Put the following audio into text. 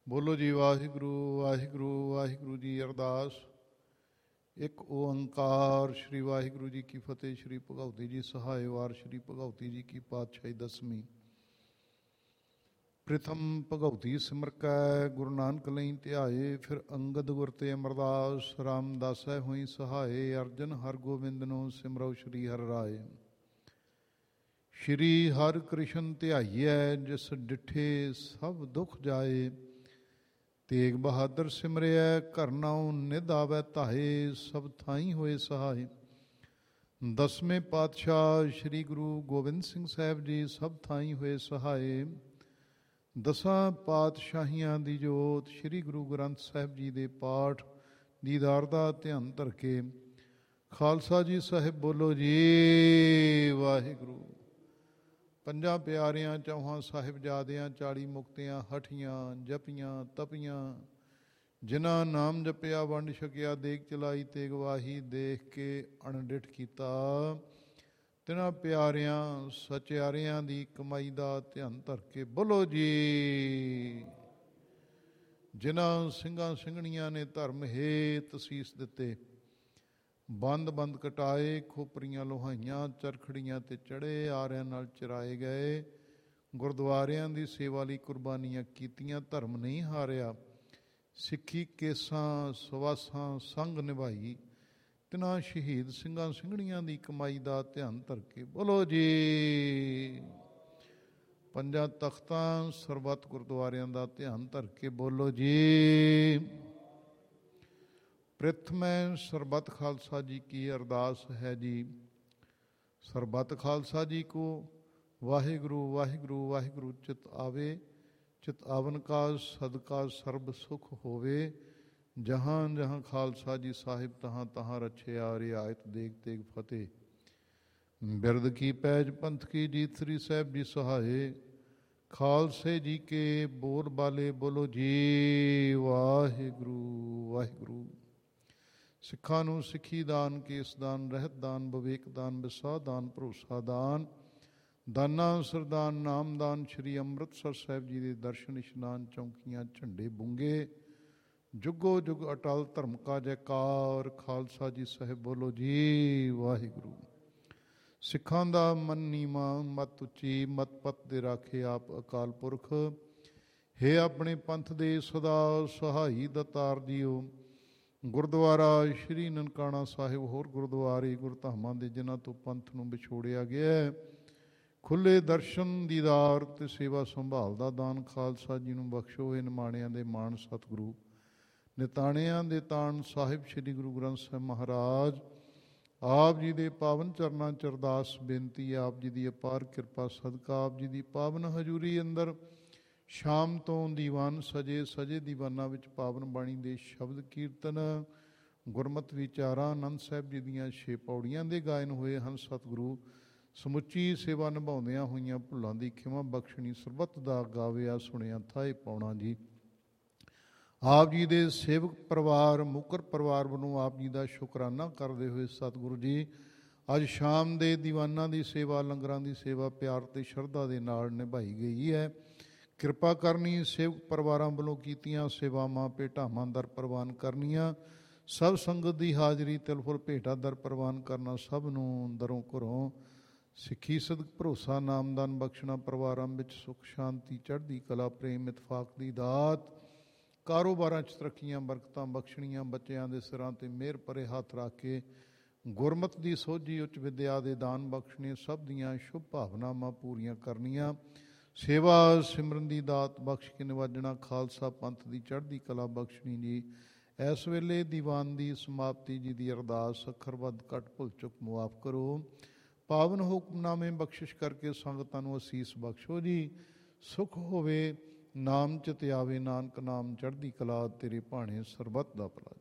ਬੋਲੋ ਜੀ ਵਾਹਿਗੁਰੂ ਵਾਹਿਗੁਰੂ ਵਾਹਿਗੁਰੂ ਜੀ। ਅਰਦਾਸ। ਇੱਕ ਓੰਕਾਰ ਸ਼੍ਰੀ ਵਾਹਿਗੁਰੂ ਜੀ ਕੀ ਫਤਿਹ। ਸ਼੍ਰੀ ਭਗਉਤੀ ਜੀ ਸਹਾਇ ਵਾਰ। ਸ਼੍ਰੀ ਭਗਉਤੀ ਜੀ ਕੀ ਪਾਤਸ਼ਾਹੀ ਦਸਵੀਂ। ਪ੍ਰਥਮ ਭਗਉਤੀ ਸਿਮਰ ਕੈ ਗੁਰੂ ਨਾਨਕ ਲਈ ਧਿਆਏ। ਫਿਰ ਅੰਗਦ ਗੁਰ ਤੇ ਅਮਰਦਾਸ ਰਾਮਦਾਸੈ ਹੋਈ ਸਹਾਏ। ਅਰਜਨ ਹਰ ਗੋਬਿੰਦਨੋ ਸਿਮਰਉ ਸ਼੍ਰੀ ਹਰਿ ਰਾਏ। ਸ਼੍ਰੀ ਹਰਿ ਕ੍ਰਿਸ਼ਨ ਧਿਆਈਐ ਜਿਸ ਡਿਠੇ ਸਭ ਦੁਖ ਜਾਏ। ਤੇਗ ਬਹਾਦਰ ਸਿਮਰਿਐ ਘਰ ਨਾਉ ਨਿਧ ਆਵੈ ਧਾਏ। ਸਭ ਥਾਈ ਹੋਏ ਸਹਾਏ। ਦਸਵੇਂ ਪਾਤਸ਼ਾਹ ਸ਼੍ਰੀ ਗੁਰੂ ਗੋਬਿੰਦ ਸਿੰਘ ਸਾਹਿਬ ਜੀ ਸਭ ਥਾਈ ਹੋਏ ਸਹਾਏ। ਦਸਾਂ ਪਾਤਸ਼ਾਹੀਆਂ ਦੀ ਜੋਤ ਸ਼੍ਰੀ ਗੁਰੂ ਗ੍ਰੰਥ ਸਾਹਿਬ ਜੀ ਦੇ ਪਾਠ ਦੀਦਾਰ ਦਾ ਧਿਆਨ ਧਰ ਕੇ ਖਾਲਸਾ ਜੀ ਸਾਹਿਬ ਬੋਲੋ ਜੀ ਵਾਹਿਗੁਰੂ। ਪੰਜਾਂ ਪਿਆਰਿਆਂ ਚੌਹਾਂ ਸਾਹਿਬਜ਼ਾਦਿਆਂ 40 ਮੁਕਤਿਆਂ ਹਠੀਆਂ ਜਪੀਆਂ ਤਪੀਆਂ। ਜਿਨ੍ਹਾਂ ਨਾਮ ਜਪਿਆ ਵੰਡ ਛਕਿਆ ਦੇਗ ਚਲਾਈ ਤੇ ਗਵਾਹੀ ਦੇਖ ਕੇ ਅਣਡਿਠ ਕੀਤਾ। ਤਿਨਾਂ ਪਿਆਰਿਆਂ ਸਚਿਆਰਿਆਂ ਦੀ ਕਮਾਈ ਦਾ ਧਿਆਨ ਧਰ ਕੇ ਬੋਲੋ ਜੀ। ਜਿਨ੍ਹਾਂ ਸਿੰਘਾਂ ਸਿੰਘਣੀਆਂ ਨੇ ਧਰਮ ਹੇਤ ਸੀਸ ਦਿੱਤੇ। ਬੰਦ ਬੰਦ ਕਟਾਏ ਖੋਪਰੀਆਂ ਲੋਹਾਈਆਂ ਚਰਖੜੀਆਂ ਤੇ ਚੜ੍ਹੇ ਆਰਿਆਂ ਨਾਲ ਚਰਾਏ ਗਏ। ਗੁਰਦੁਆਰਿਆਂ ਦੀ ਸੇਵਾ ਲਈ ਕੁਰਬਾਨੀਆਂ ਕੀਤੀਆਂ ਧਰਮ ਨਹੀਂ ਹਾਰਿਆ। ਸਿੱਖੀ ਕੇਸਾਂ ਸਵਾਸਾਂ ਸੰਗ ਨਿਭਾਈ। ਤਿਨਾਂ ਸ਼ਹੀਦ ਸਿੰਘਾਂ ਸਿੰਘਣੀਆਂ ਦੀ ਕਮਾਈ ਦਾ ਧਿਆਨ ਧਰ ਕੇ ਬੋਲੋ ਜੀ। ਪੰਜਾਂ ਤਖਤਾਂ ਸਰਬੱਤ ਗੁਰਦੁਆਰਿਆਂ ਦਾ ਧਿਆਨ ਧਰ ਕੇ ਬੋਲੋ ਜੀ। ਪ੍ਰਥਮੈ ਸਰਬੱਤ ਖਾਲਸਾ ਜੀ ਕੀ ਅਰਦਾਸ ਹੈ ਜੀ। ਸਰਬੱਤ ਖਾਲਸਾ ਜੀ ਕੋ ਵਾਹਿਗੁਰੂ ਵਾਹਿਗੁਰੂ ਵਾਹਿਗੁਰੂ ਚਿਤ ਆਵੇ। ਚਿਤ ਆਵਨ ਕਾ ਸਦਕਾ ਸਰਬ ਸੁਖ ਹੋਵੇ। ਜਹਾਂ ਜਹਾਂ ਖਾਲਸਾ ਜੀ ਸਾਹਿਬ ਤਹਾਂ ਤਹਾਂ ਰਛਿਆ ਰਿਆਇਤ ਦੇਗ ਤੇਗ ਫਤਿਹ। ਬਿਰਦ ਕੀ ਪੈਜ ਪੰਥ ਕੀ ਜੀਤ ਸ੍ਰੀ ਸਾਹਿਬ ਜੀ ਸਹਾਏ। ਖਾਲਸੇ ਜੀ ਕੇ ਬੋਲ ਬਾਲੇ ਬੋਲੋ ਜੀ ਵਾਹਿਗੁਰੂ ਵਾਹਿਗੁਰੂ। ਸਿੱਖਾਂ ਨੂੰ ਸਿੱਖੀ ਦਾਨ ਕੇਸ ਦਾਨ ਰਹਿਤ ਦਾਨ ਵਿਵੇਕ ਦਾਨ ਵਿਸਾਹ ਦਾਨ ਭਰੋਸਾ ਦਾਨ ਦਾਨਾ ਸਰਦਾਨ ਨਾਮਦਾਨ। ਸ਼੍ਰੀ ਅੰਮ੍ਰਿਤਸਰ ਸਾਹਿਬ ਜੀ ਦੇ ਦਰਸ਼ਨ ਇਸ਼ਨਾਨ ਚੌਂਕੀਆਂ ਝੰਡੇ ਬੁੰਗੇ। ਜੁਗੋ ਜੁਗ ਅਟਲ ਧਰਮ ਕਾ ਜੈਕਾਰ। ਖਾਲਸਾ ਜੀ ਸਾਹਿਬ ਬੋਲੋ ਜੀ ਵਾਹਿਗੁਰੂ। ਸਿੱਖਾਂ ਦਾ ਮਨ ਨੀਵਾਂ ਮਤ ਉੱਚੀ ਮਤ ਪਤ ਦੇ ਰਾਖੇ ਆਪ ਅਕਾਲ ਪੁਰਖ। ਹੇ ਆਪਣੇ ਪੰਥ ਦੇ ਸਦਾ ਸਹਾਈ ਦਾਤਾਰ ਜੀਓ। ਗੁਰਦੁਆਰਾ ਸ਼੍ਰੀ ਨਨਕਾਣਾ ਸਾਹਿਬ ਹੋਰ ਗੁਰਦੁਆਰੇ ਗੁਰਧਾਮਾਂ ਦੇ ਜਿਨ੍ਹਾਂ ਤੋਂ ਪੰਥ ਨੂੰ ਵਿਛੋੜਿਆ ਗਿਆ। ਖੁੱਲ੍ਹੇ ਦਰਸ਼ਨ ਦੀਦਾਰ ਅਤੇ ਸੇਵਾ ਸੰਭਾਲ ਦਾ ਦਾਨ ਖਾਲਸਾ ਜੀ ਨੂੰ ਬਖਸ਼ੋ। ਇਹ ਨਿਮਾਣਿਆਂ ਦੇ ਮਾਣ ਸਤਿਗੁਰੂ ਨਿਤਾਣਿਆਂ ਦੇ ਤਾਣ ਸਾਹਿਬ ਸ਼੍ਰੀ ਗੁਰੂ ਗ੍ਰੰਥ ਸਾਹਿਬ ਮਹਾਰਾਜ ਆਪ ਜੀ ਦੇ ਪਾਵਨ ਚਰਨਾਂ 'ਚ ਅਰਦਾਸ ਬੇਨਤੀ। ਆਪ ਜੀ ਦੀ ਅਪਾਰ ਕਿਰਪਾ ਸਦਕਾ ਆਪ ਜੀ ਦੀ ਪਾਵਨ ਹਜ਼ੂਰੀ ਅੰਦਰ ਸ਼ਾਮ ਤੋਂ ਦੀਵਾਨ ਸਜੇ ਸਜੇ ਦੀਵਾਨਾਂ ਵਿੱਚ ਪਾਵਨ ਬਾਣੀ ਦੇ ਸ਼ਬਦ ਕੀਰਤਨ ਗੁਰਮਤਿ ਵਿਚਾਰਾਂ ਆਨੰਦ ਸਾਹਿਬ ਜੀ ਦੀਆਂ 6 ਪੌੜੀਆਂ ਦੇ ਗਾਇਨ ਹੋਏ ਹਨ। ਸਤਿਗੁਰੂ ਸਮੁੱਚੀ ਸੇਵਾ ਨਿਭਾਉਂਦਿਆਂ ਹੋਈਆਂ ਭੁੱਲਾਂ ਦੀ ਖਿਮਾ ਬਖਸ਼ਣੀ ਸਰਬੱਤ ਦਾ ਗਾਵਿਆ ਸੁਣਿਆ ਥਾਏ ਪਾਉਣਾ ਜੀ। ਆਪ ਜੀ ਦੇ ਸੇਵਕ ਪਰਿਵਾਰ ਮੁਕਰ ਪਰਿਵਾਰ ਵੱਲੋਂ ਆਪ ਜੀ ਦਾ ਸ਼ੁਕਰਾਨਾ ਕਰਦੇ ਹੋਏ ਸਤਿਗੁਰੂ ਜੀ ਅੱਜ ਸ਼ਾਮ ਦੇ ਦੀਵਾਨਾਂ ਦੀ ਸੇਵਾ ਲੰਗਰਾਂ ਦੀ ਸੇਵਾ ਪਿਆਰ ਅਤੇ ਸ਼ਰਧਾ ਦੇ ਨਾਲ ਨਿਭਾਈ ਗਈ ਹੈ। ਕਿਰਪਾ ਕਰਨੀ ਸੇਵਕ ਪਰਿਵਾਰਾਂ ਵੱਲੋਂ ਕੀਤੀਆਂ ਸੇਵਾਵਾਂ ਭੇਟਾਵਾਂ ਦਰ ਪ੍ਰਵਾਨ ਕਰਨੀਆਂ। ਸਭ ਸੰਗਤ ਦੀ ਹਾਜ਼ਰੀ ਤਿਲ ਫੁੱਲ ਭੇਟਾ ਦਰ ਪ੍ਰਵਾਨ ਕਰਨਾ। ਸਭ ਨੂੰ ਦਰੋਂ ਘਰੋਂ ਸਿੱਖੀ ਸਦਕ ਭਰੋਸਾ ਨਾਮਦਾਨ ਬਖਸ਼ਣਾ। ਪਰਿਵਾਰਾਂ ਵਿੱਚ ਸੁੱਖ ਸ਼ਾਂਤੀ ਚੜ੍ਹਦੀ ਕਲਾ ਪ੍ਰੇਮ ਇਤਫਾਕ ਦੀ ਦਾਤ। ਕਾਰੋਬਾਰਾਂ 'ਚ ਤਰੱਕੀਆਂ ਬਰਕਤਾਂ ਬਖਸ਼ਣੀਆਂ। ਬੱਚਿਆਂ ਦੇ ਸਿਰਾਂ 'ਤੇ ਮਿਹਰ ਭਰੇ ਹੱਥ ਰੱਖ ਕੇ ਗੁਰਮਤਿ ਦੀ ਸੋਝੀ ਉੱਚ ਵਿਦਿਆ ਦੇ ਦਾਨ ਬਖਸ਼ਣੇ। ਸਭ ਦੀਆਂ ਸ਼ੁਭ ਭਾਵਨਾਵਾਂ ਪੂਰੀਆਂ ਕਰਨੀਆਂ। ਸੇਵਾ ਸਿਮਰਨ ਦੀ ਦਾਤ ਬਖਸ਼ ਕੇ ਨਿਵਾਜਣਾ। ਖਾਲਸਾ ਪੰਥ ਦੀ ਚੜ੍ਹਦੀ ਕਲਾ ਬਖਸ਼ਣੀ ਜੀ। ਇਸ ਵੇਲੇ ਦੀਵਾਨ ਦੀ ਸਮਾਪਤੀ ਜੀ ਦੀ ਅਰਦਾਸ। ਅੱਖਰ ਵੱਧ ਘੱਟ ਭੁੱਲ ਚੁੱਕ ਮੁਆਫ ਕਰੋ। ਪਾਵਨ ਹੁਕਮਨਾਮੇ ਬਖਸ਼ਿਸ਼ ਕਰਕੇ ਸੰਗਤਾਂ ਨੂੰ ਅਸੀਸ ਬਖਸ਼ੋ ਜੀ। ਸੁਖ ਹੋਵੇ ਨਾਮ ਚਿਤ ਆਵੇ ਨਾਨਕ ਨਾਮ ਚੜ੍ਹਦੀ ਕਲਾ ਤੇਰੇ ਭਾਣੇ ਸਰਬੱਤ ਦਾ ਭਲਾ।